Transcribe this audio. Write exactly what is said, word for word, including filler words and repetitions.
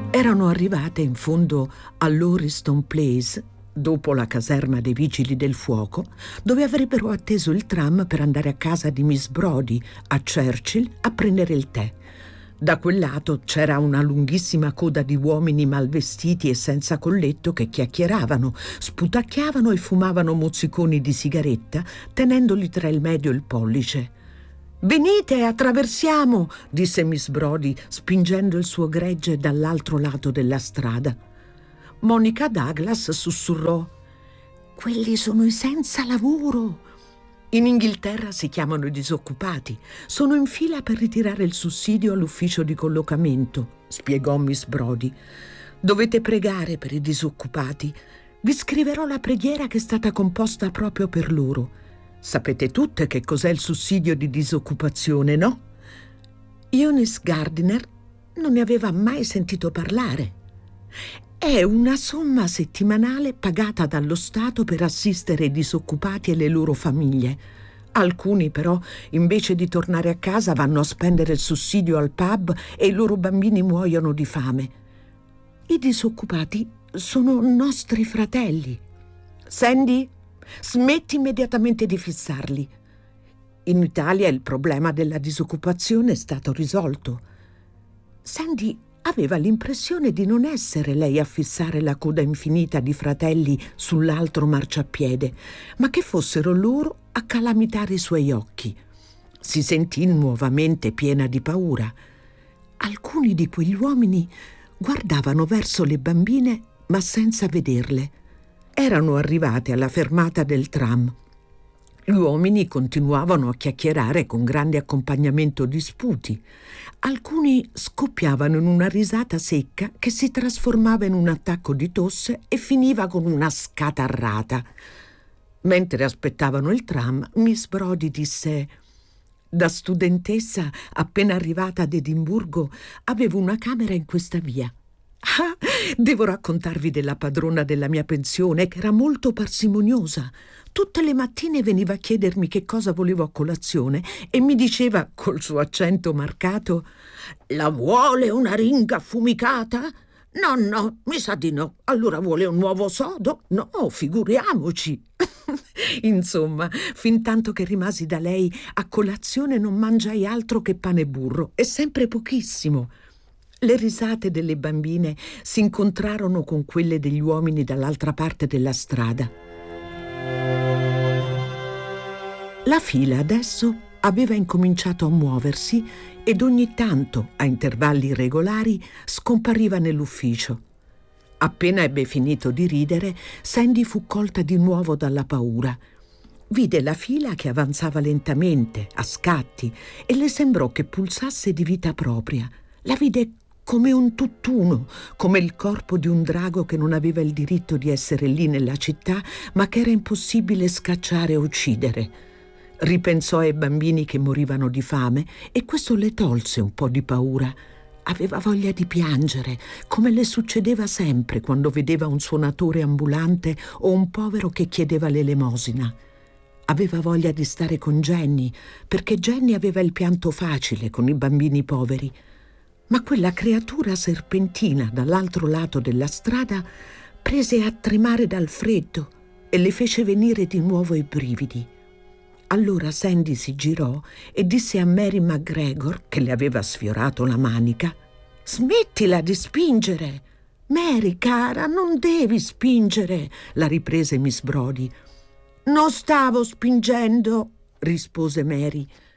Erano arrivate in fondo all'Orriston Place, dopo la caserma dei vigili del fuoco, dove avrebbero atteso il tram per andare a casa di Miss Brodie a Churchill a prendere il tè. Da quel lato c'era una lunghissima coda di uomini malvestiti e senza colletto che chiacchieravano, sputacchiavano e fumavano mozziconi di sigaretta, tenendoli tra il medio e il pollice. «Venite, attraversiamo!» disse Miss Brodie, spingendo il suo gregge dall'altro lato della strada. Monica Douglas sussurrò: «Quelli sono i senza lavoro!» In Inghilterra si chiamano i disoccupati. Sono in fila per ritirare il sussidio all'ufficio di collocamento, spiegò Miss Brodie. Dovete pregare per i disoccupati. Vi scriverò la preghiera che è stata composta proprio per loro. Sapete tutte che cos'è il sussidio di disoccupazione, no? Eunice Gardiner non ne aveva mai sentito parlare. È una somma settimanale pagata dallo Stato per assistere i disoccupati e le loro famiglie. Alcuni però, invece di tornare a casa, vanno a spendere il sussidio al pub e i loro bambini muoiono di fame. I disoccupati sono nostri fratelli. Sandy, smetti immediatamente di fissarli. In Italia il problema della disoccupazione è stato risolto. Sandy aveva l'impressione di non essere lei a fissare la coda infinita di fratelli sull'altro marciapiede, ma che fossero loro a calamitare i suoi occhi. Si sentì nuovamente piena di paura. Alcuni di quegli uomini guardavano verso le bambine, ma senza vederle. Erano arrivate alla fermata del tram. Gli uomini continuavano a chiacchierare con grande accompagnamento di sputi. Alcuni scoppiavano in una risata secca che si trasformava in un attacco di tosse e finiva con una scatarrata. Mentre aspettavano il tram, Miss Brodie disse: «Da studentessa appena arrivata ad Edimburgo avevo una camera in questa via. Ah, devo raccontarvi della padrona della mia pensione, che era molto parsimoniosa. Tutte le mattine veniva a chiedermi che cosa volevo a colazione e mi diceva col suo accento marcato: «La vuole una ringa affumicata? No, no, mi sa di no. Allora vuole un uovo sodo? No, figuriamoci!» Insomma, fin tanto che rimasi da lei, a colazione non mangiai altro che pane e burro, e sempre pochissimo. Le risate delle bambine si incontrarono con quelle degli uomini dall'altra parte della strada. La fila adesso aveva incominciato a muoversi ed ogni tanto, a intervalli regolari, scompariva nell'ufficio. Appena ebbe finito di ridere, Sandy fu colta di nuovo dalla paura. Vide la fila che avanzava lentamente, a scatti, e le sembrò che pulsasse di vita propria. La vide come un tutt'uno, come il corpo di un drago che non aveva il diritto di essere lì nella città, ma che era impossibile scacciare o uccidere. Ripensò ai bambini che morivano di fame e questo le tolse un po' di paura. Aveva voglia di piangere, come le succedeva sempre quando vedeva un suonatore ambulante o un povero che chiedeva l'elemosina. Aveva voglia di stare con Jenny, perché Jenny aveva il pianto facile con i bambini poveri. Ma quella creatura serpentina dall'altro lato della strada prese a tremare dal freddo e le fece venire di nuovo i brividi. Allora Sandy si girò e disse a Mary McGregor, che le aveva sfiorato la manica: «Smettila di spingere!» «Mary, cara, non devi spingere!» la riprese Miss Brodie. «Non stavo spingendo!» rispose Mary.